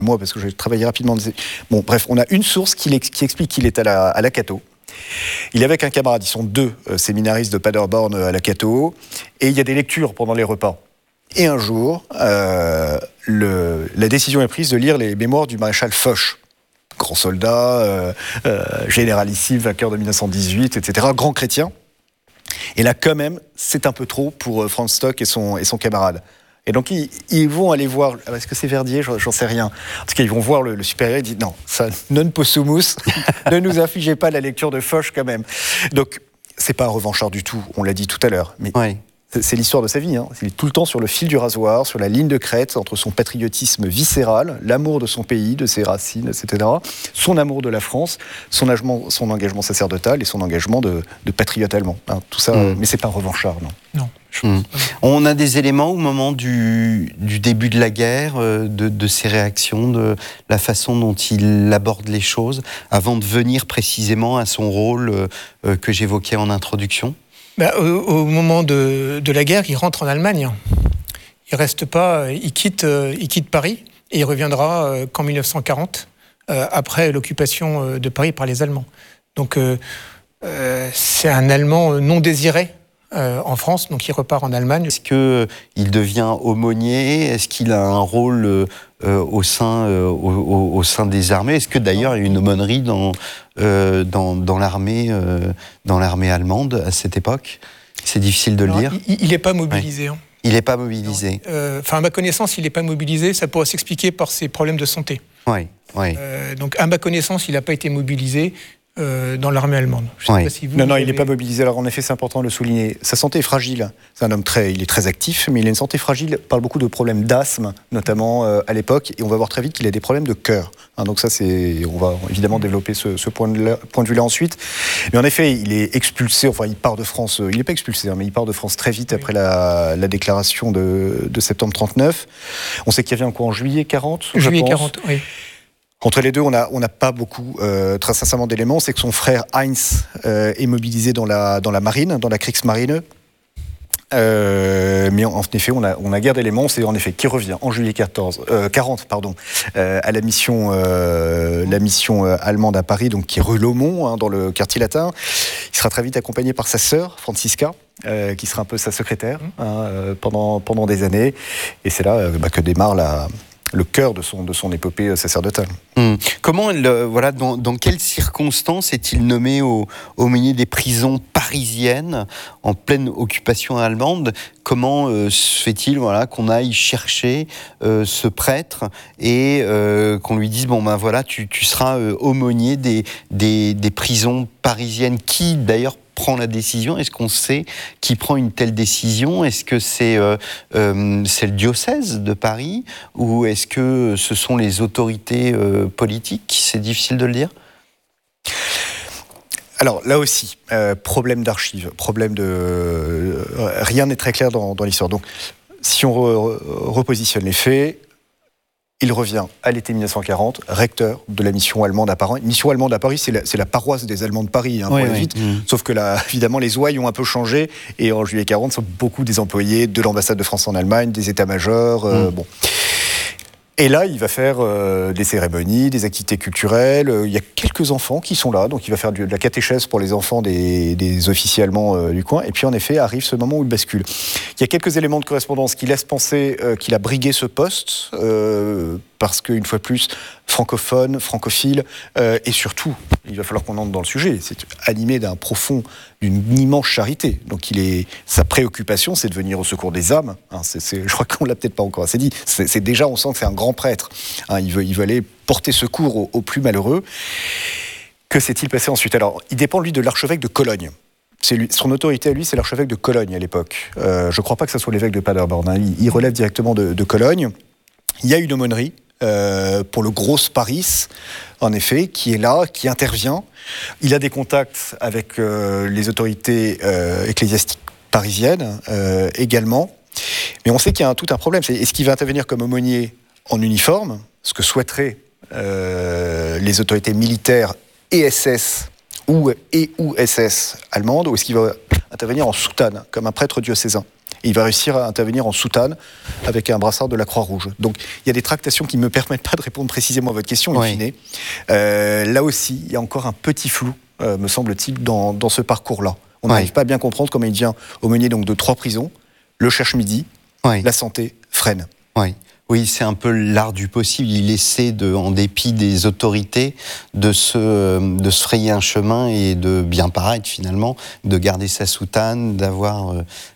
moi, parce que j'ai travaillé rapidement. Bon, bref, on a une source qui explique qu'il est à la Cato. Il est avec un camarade, ils sont deux séminaristes de Paderborn à la Cato, et il y a des lectures pendant les repas. Et un jour, la décision est prise de lire les mémoires du maréchal Foch, grand soldat, généralissime, vainqueur de 1918, etc., grand chrétien. Et là, quand même, c'est un peu trop pour Franz Stock et son camarade. Et donc, ils vont aller voir... Est-ce que c'est Verdier ? J'en sais rien. En tout cas, ils vont voir le supérieur et disent « Non, ça, non possumus, ne nous infligez pas la lecture de Foch quand même. » Donc, c'est pas un revanchard du tout, on l'a dit tout à l'heure. Mais oui. C'est l'histoire de sa vie. Hein. Il est tout le temps sur le fil du rasoir, sur la ligne de crête, entre son patriotisme viscéral, l'amour de son pays, de ses racines, etc., son amour de la France, son engagement sacerdotal et son engagement de patriote allemand. Hein, tout ça, mais c'est pas un revanchard, non. Non. On a des éléments au moment du début de la guerre, de ses réactions, de la façon dont il aborde les choses, avant de venir précisément à son rôle que j'évoquais en introduction. Au moment de la guerre, il rentre en Allemagne. Il reste pas, il quitte Paris et il reviendra qu'en 1940, après l'occupation de Paris par les Allemands. Donc c'est un Allemand non désiré en France, donc il repart en Allemagne. Est-ce qu'il devient aumônier ? Est-ce qu'il a un rôle au sein des armées ? Est-ce que d'ailleurs il y a une aumônerie dans l'armée allemande à cette époque ? C'est difficile de le dire. Il n'est pas mobilisé. Ouais. Il n'est pas mobilisé. À ma connaissance, il n'est pas mobilisé. Ça pourrait s'expliquer par ses problèmes de santé. Oui. Donc, à ma connaissance, il n'a pas été mobilisé dans l'armée allemande. Non, il n'est pas mobilisé. Alors, en effet, c'est important de le souligner. Sa santé est fragile. C'est un homme il est très actif, mais il a une santé fragile. Il parle beaucoup de problèmes d'asthme, notamment à l'époque. Et on va voir très vite qu'il a des problèmes de cœur. Hein, donc ça, on va évidemment développer ce point de vue-là ensuite. Mais en effet, il est expulsé. Enfin, il part de France. Il n'est pas expulsé, mais il part de France très vite après la déclaration de septembre 39. On sait qu'il revient en juillet 40. Juillet 40, oui. Entre les deux, on n'a pas beaucoup, très sincèrement, d'éléments. C'est que son frère Heinz est mobilisé dans la marine, dans la Kriegsmarine. Mais en effet, on a guère d'éléments. C'est en effet qui revient en juillet 40, à la mission allemande à Paris, donc qui est rue Laumont, dans le quartier latin. Il sera très vite accompagné par sa sœur, Franziska, qui sera un peu sa secrétaire pendant des années. Et c'est là que démarre le cœur de son épopée sacerdotale. Comment, dans quelles circonstances est-il nommé aumônier des prisons parisiennes en pleine occupation allemande ? Comment se fait-il qu'on aille chercher ce prêtre et qu'on lui dise tu seras aumônier des prisons parisiennes, qui d'ailleurs prend la décision ? Est-ce qu'on sait qui prend une telle décision ? Est-ce que c'est le diocèse de Paris, ou est-ce que ce sont les autorités politiques ? C'est difficile de le dire. Alors là aussi, problème d'archives, rien n'est très clair dans l'histoire. Donc si on repositionne les faits, il revient à l'été 1940, recteur de la mission allemande à Paris. Mission allemande à Paris, c'est la paroisse des Allemands de Paris, pour aller vite. Sauf que là, évidemment, les ouailles ont un peu changé. Et en juillet 40, sont beaucoup des employés de l'ambassade de France en Allemagne, des états-majors. Et là, il va faire des cérémonies, des activités culturelles. Il y a quelques enfants qui sont là, donc il va faire de la catéchèse pour les enfants des officiers allemands du coin. Et puis, en effet, arrive ce moment où il bascule. Il y a quelques éléments de correspondance qui laissent penser qu'il a brigué ce poste, parce qu'une fois de plus, francophone, francophile, et surtout, il va falloir qu'on entre dans le sujet, c'est animé d'une immense charité. Donc sa préoccupation, c'est de venir au secours des âmes. Je crois qu'on l'a peut-être pas encore assez dit. C'est déjà, on sent que c'est un grand prêtre. Il veut aller porter secours aux plus malheureux. Que s'est-il passé ensuite ? Alors, il dépend, lui, de l'archevêque de Cologne. Son autorité à lui, c'est l'archevêque de Cologne à l'époque. Je ne crois pas que ce soit l'évêque de Paderborn. Il relève directement de Cologne. Il y a une aumônerie pour le Gros Paris, en effet, qui est là, qui intervient. Il a des contacts avec les autorités ecclésiastiques parisiennes également. Mais on sait qu'il y a tout un problème. Est-ce qu'il va intervenir comme aumônier en uniforme, ce que souhaiteraient les autorités militaires et SS ou SS allemandes, ou est-ce qu'il va intervenir en soutane, comme un prêtre diocésain ? Et il va réussir à intervenir en soutane avec un brassard de la Croix-Rouge. Donc il y a des tractations qui ne me permettent pas de répondre précisément à votre question, in fine. Là aussi, il y a encore un petit flou, me semble-t-il, dans ce parcours-là. On n'arrive pas à bien comprendre comment il devient aumônier donc, de 3 prisons, le Cherche-Midi, la Santé, Fresnes. Oui, c'est un peu l'art du possible. Il essaie, en dépit des autorités, de se frayer un chemin et de bien paraître finalement, de garder sa soutane, d'avoir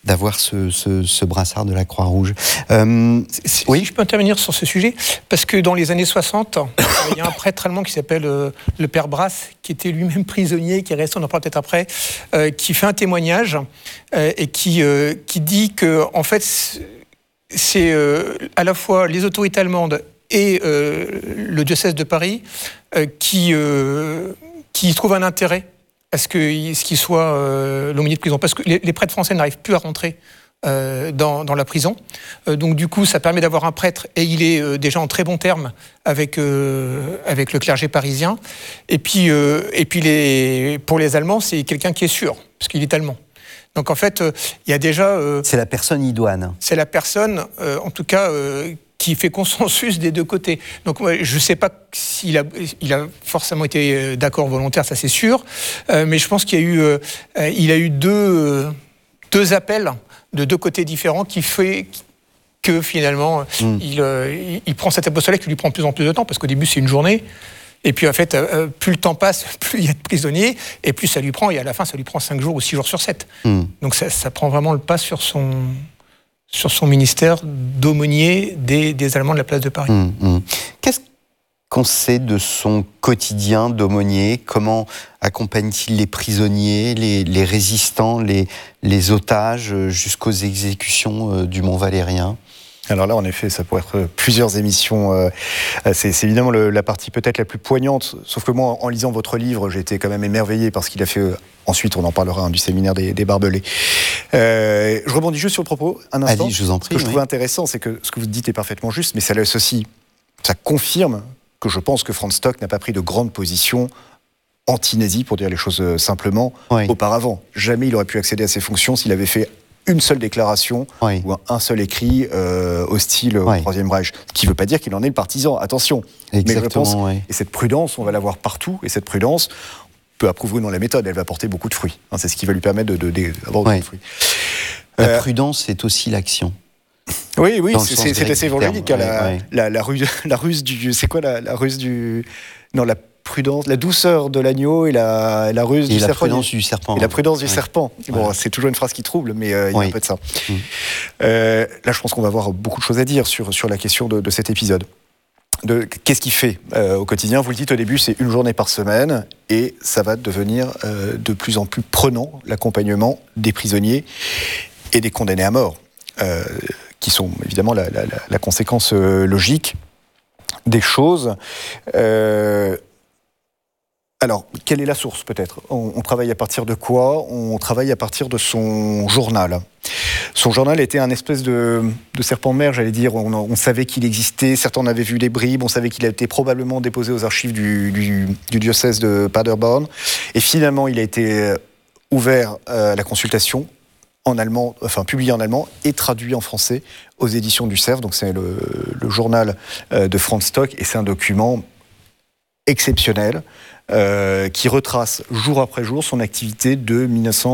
ce brassard de la Croix-Rouge. Oui, je peux intervenir sur ce sujet, parce que dans les années 60, il y a un prêtre allemand qui s'appelle le Père Brasse, qui était lui-même prisonnier, qui est resté, on en parle peut-être après, qui fait un témoignage et qui dit que, en fait, c'est à la fois les autorités allemandes et le diocèse de Paris qui trouvent un intérêt à ce qu'il soit l'aumônier de prison. Parce que les prêtres français n'arrivent plus à rentrer dans la prison. Donc du coup, ça permet d'avoir un prêtre, et il est déjà en très bons termes avec le clergé parisien. Et puis pour les Allemands, c'est quelqu'un qui est sûr, parce qu'il est allemand. Donc en fait, il y a déjà... c'est la personne idoine. C'est la personne, en tout cas, qui fait consensus des deux côtés. Donc je ne sais pas s'il a forcément été d'accord volontaire, ça c'est sûr, mais je pense qu'il y a eu deux appels de deux côtés différents qui fait que finalement, il prend cet apostolat qui lui prend de plus en plus de temps, parce qu'au début c'est une journée. Et puis en fait, plus le temps passe, plus il y a de prisonniers, et plus ça lui prend, et à la fin ça lui prend 5 jours ou 6 jours sur 7. Donc ça prend vraiment le pas sur son ministère d'aumônier des Allemands de la place de Paris. Qu'est-ce qu'on sait de son quotidien d'aumônier? Comment accompagne-t-il les prisonniers, les résistants, les otages, jusqu'aux exécutions du Mont Valérien? Alors là, en effet, ça pourrait être plusieurs émissions. C'est évidemment la partie peut-être la plus poignante. Sauf que moi, en lisant votre livre, j'ai été quand même émerveillé par ce qu'il a fait. Ensuite, on en parlera du séminaire des Barbelés. Je rebondis juste sur le propos un instant. Allez, je vous en prie. Ce que je trouve intéressant, c'est que ce que vous dites est parfaitement juste, mais ça laisse aussi, ça confirme que je pense que Franz Stock n'a pas pris de grande position anti-nazi, pour dire les choses simplement, auparavant. Jamais il aurait pu accéder à ses fonctions s'il avait fait une seule déclaration ou un seul écrit hostile au Troisième Reich. Ce qui ne veut pas dire qu'il en est le partisan, attention. Exactement, mais je pense, et cette prudence, on va la voir partout, et cette prudence, peu approuver ou non la méthode, elle va porter beaucoup de fruits. C'est ce qui va lui permettre d'avoir beaucoup de fruits. La prudence, c'est aussi l'action. Oui, c'est assez évangélique. La ruse du... C'est quoi la ruse du... Non, la prudence, la douceur de l'agneau et la ruse du serpent. La prudence du serpent. Et la prudence du serpent. Bon, c'est toujours une phrase qui trouble, mais il y a un peu de ça. Là, je pense qu'on va avoir beaucoup de choses à dire sur la question de cet épisode. Qu'est-ce qu'il fait au quotidien? Vous le dites au début, c'est une journée par semaine, et ça va devenir de plus en plus prenant, l'accompagnement des prisonniers et des condamnés à mort, qui sont évidemment la conséquence logique des choses. Alors, quelle est la source, peut-être? On travaille à partir de quoi? On travaille à partir de son journal. Son journal était un espèce de serpent de mer, j'allais dire. On savait qu'il existait, certains en avaient vu des bribes, on savait qu'il a été probablement déposé aux archives du diocèse de Paderborn. Et finalement, il a été ouvert à la consultation en allemand, enfin publié en allemand et traduit en français aux éditions du Cerf. Donc c'est le journal de Franz Stock, et c'est un document exceptionnel qui retrace jour après jour son activité de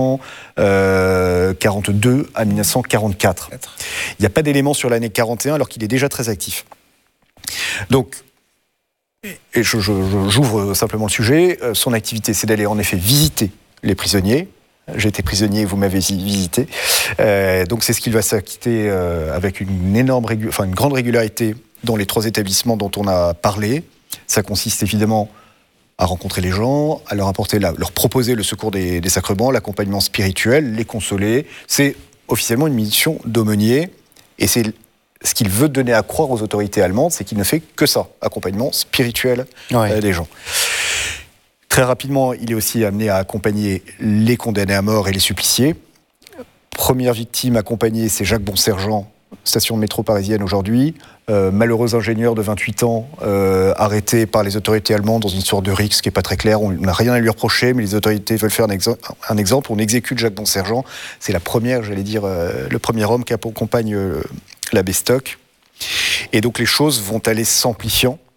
1942 à 1944. Il n'y a pas d'éléments sur l'année 41 alors qu'il est déjà très actif. Donc, et j'ouvre simplement le sujet, son activité, c'est d'aller en effet visiter les prisonniers. J'ai été prisonnier, vous m'avez visité. Donc c'est ce qu'il va s'acquitter avec une grande régularité dans les 3 établissements dont on a parlé. Ça consiste évidemment à rencontrer les gens, à leur proposer le secours des sacrements, l'accompagnement spirituel, les consoler. C'est officiellement une mission d'aumônier, et c'est ce qu'il veut donner à croire aux autorités allemandes, c'est qu'il ne fait que ça, accompagnement spirituel des gens. Très rapidement, il est aussi amené à accompagner les condamnés à mort et les suppliciés. Première victime accompagnée, c'est Jacques Bonsergent, station de métro parisienne aujourd'hui. Malheureux ingénieur de 28 ans, arrêté par les autorités allemandes dans une sorte de rixe qui n'est pas très claire. On n'a rien à lui reprocher, mais les autorités veulent faire un exemple. On exécute Jacques Bonsergent. C'est le premier homme qui accompagne l'abbé Stock. Et donc les choses vont aller s'amplifiant.